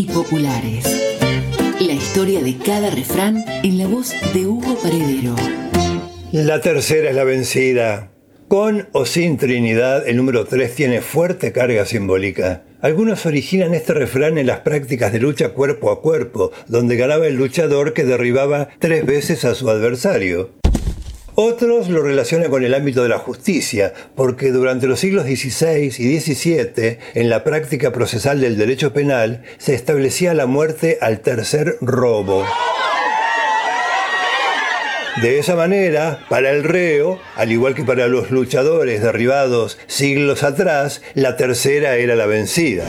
y populares. La historia de cada refrán en la voz de Hugo Paredero. La tercera es la vencida. Con o sin Trinidad, el número 3 tiene fuerte carga simbólica. Algunos originan este refrán en las prácticas de lucha cuerpo a cuerpo, donde ganaba el luchador que derribaba 3 veces a su adversario. Otros lo relacionan con el ámbito de la justicia, porque durante los siglos XVI y XVII, en la práctica procesal del derecho penal, se establecía la muerte al tercer robo. De esa manera, para el reo, al igual que para los luchadores derribados siglos atrás, la tercera era la vencida.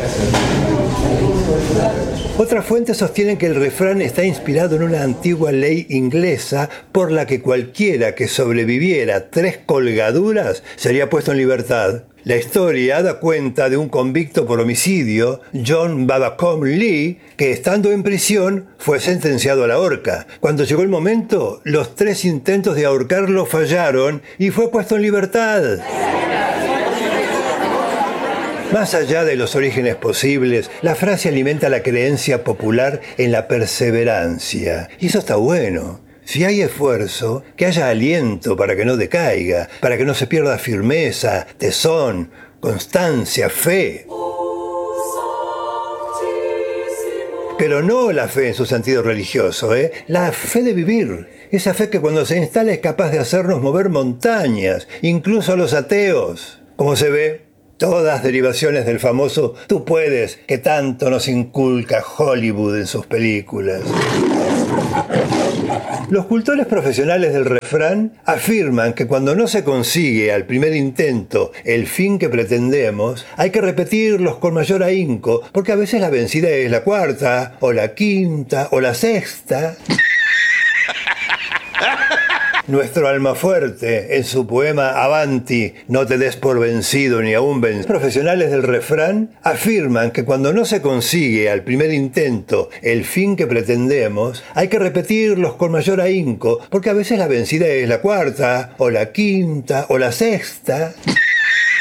Otras fuentes sostienen que el refrán está inspirado en una antigua ley inglesa por la que cualquiera que sobreviviera 3 colgaduras sería puesto en libertad. La historia da cuenta de un convicto por homicidio, John Babacom Lee, que estando en prisión fue sentenciado a la horca. Cuando llegó el momento, los 3 intentos de ahorcarlo fallaron y fue puesto en libertad. Más allá de los orígenes posibles, la frase alimenta la creencia popular en la perseverancia. Y eso está bueno. Si hay esfuerzo, que haya aliento para que no decaiga, para que no se pierda firmeza, tesón, constancia, fe. Pero no la fe en su sentido religioso, la fe de vivir. Esa fe que cuando se instala es capaz de hacernos mover montañas, incluso a los ateos. Como se ve, todas derivaciones del famoso "tú puedes" que tanto nos inculca Hollywood en sus películas. Los cultores profesionales del refrán afirman que cuando no se consigue al primer intento el fin que pretendemos, hay que repetirlos con mayor ahínco, porque a veces la vencida es la cuarta, o la quinta, o la sexta. Nuestro Almafuerte, en su poema Avanti, no te des por vencido ni aún vencido. Profesionales del refrán afirman que cuando no se consigue al primer intento el fin que pretendemos, hay que repetirlos con mayor ahínco, porque a veces la vencida es la cuarta, o la quinta, o la sexta.